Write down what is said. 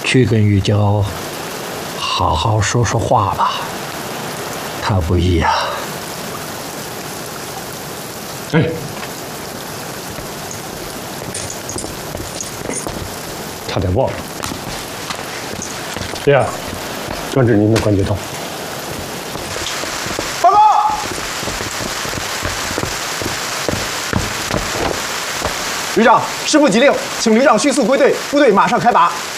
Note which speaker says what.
Speaker 1: 去跟玉娇好好说说话吧，他不易呀。
Speaker 2: 哎，差点忘了，这样，专治您的关节痛。
Speaker 3: 报告！旅长，师部急令，请旅长迅速归队，部队马上开拔。